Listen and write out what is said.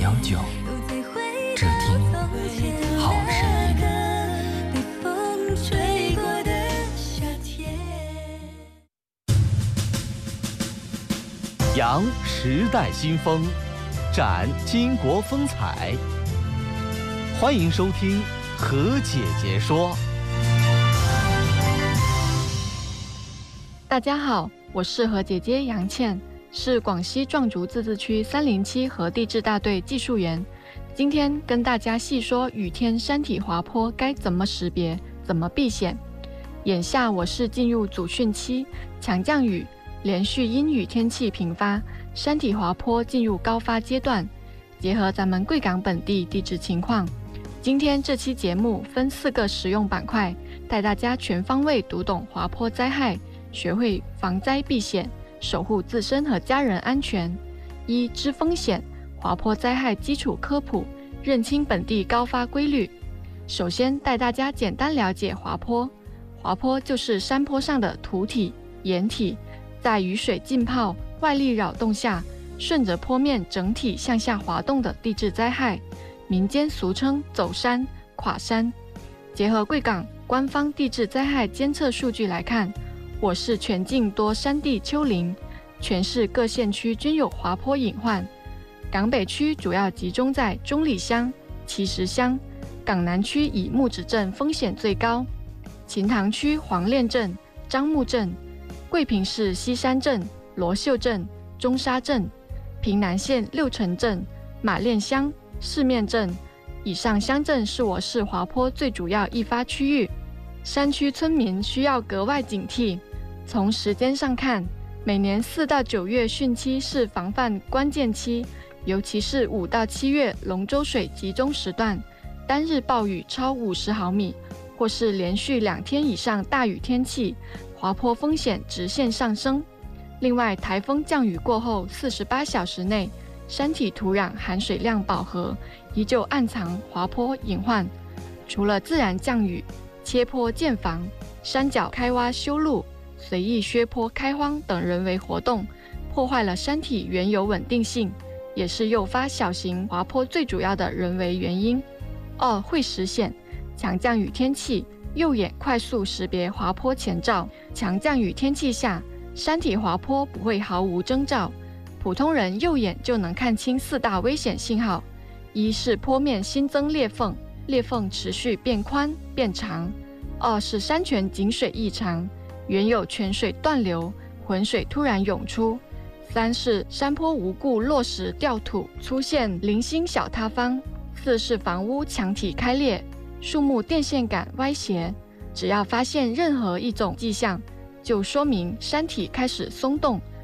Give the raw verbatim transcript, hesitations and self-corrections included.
幺九，只听好声音。 扬时代新风，展巾帼风采。欢迎收听何姐姐说。 大家好，我是何姐姐杨倩，是广西壮族自治区三零七核地质大队技术员。今天跟大家细说雨天山体滑坡该怎么识别，怎么避险。眼下我是进入主汛期，强降雨，连续阴雨天气频发，山体滑坡进入高发阶段。结合咱们贵港本地地质情况，今天这期节目分四个实用板块，带大家全方位读懂滑坡灾害，学会防灾避险，守护自身和家人安全。一、知风险，滑坡灾害基础科普，认清本地高发规律。首先带大家简单了解滑坡。滑坡就是山坡上的土体、岩体，在雨水浸泡、外力扰动下，顺着坡面整体向下滑动的地质灾害，民间俗称走山、垮山。结合贵港官方地质灾害监测数据来看，我市全境多山地丘陵，全市各县区均有滑坡隐患。港北区主要集中在中里乡、奇石乡，港南区以木子镇风险最高，秦塘区黄练镇、樟木镇，桂平市西山镇、罗秀镇、中沙镇，平南县六城镇、马练乡、四面镇，以上乡镇是我市滑坡最主要易发区域，山区村民需要格外警惕。从时间上看，每年四到九月汛期是防范关键期，尤其是五到七月龙舟水集中时段，单日暴雨超五十毫米，或是连续两天以上大雨天气，滑坡风险直线上升。另外，台风降雨过后四十八小时内，山体土壤含水量饱和，依旧暗藏滑坡隐患。除了自然降雨、切坡建防、山脚开挖修路、随意削坡开荒等人为活动，破坏了山体原有稳定性，也是诱发小型滑坡最主要的人为原因。二、会识险，强降雨天气，右眼快速识别滑坡前兆。强降雨天气下，山体滑坡不会毫无征兆，普通人右眼就能看清四大危险信号：一是坡面新增裂缝，裂缝持续变宽变长；二是山泉井水异常，原有泉水断流，浑水突然涌出；三是山坡无故落石掉土，出现零星小塌方；四是房屋墙体开裂，树木电线杆歪斜。只要发现任何一种迹象，就说明山体开始松动，